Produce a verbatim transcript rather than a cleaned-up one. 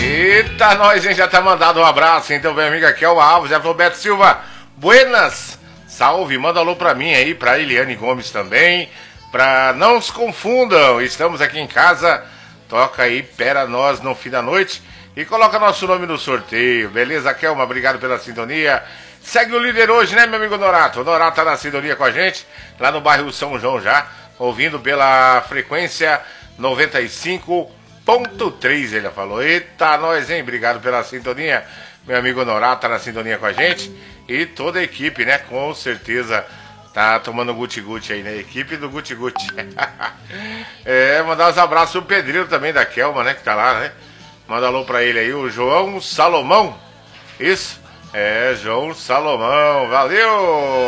Eita, nós, hein? Já tá mandado um abraço, então, meu amigo, aqui é o Alves, é Roberto Silva. Buenas, salve, manda alô pra mim aí, pra Eliane Gomes também, pra não se confundam, estamos aqui em casa, toca aí, pera nós no fim da noite e coloca nosso nome no sorteio, beleza, Kelma? Obrigado pela sintonia. Segue o líder hoje, né, meu amigo Norato? O Norato tá na sintonia com a gente, lá no bairro São João já, ouvindo pela frequência noventa e cinco ponto três, ele falou. Eita, nós, hein? Obrigado pela sintonia. Meu amigo Norato tá na sintonia com a gente. E toda a equipe, né? Com certeza tá tomando guti-guti aí, né? Equipe do guti-guti. É, mandar uns abraços pro Pedreiro também da Kelma, né? Que tá lá, né? Manda alô pra ele aí, o João Salomão. Isso? É, João Salomão. Valeu!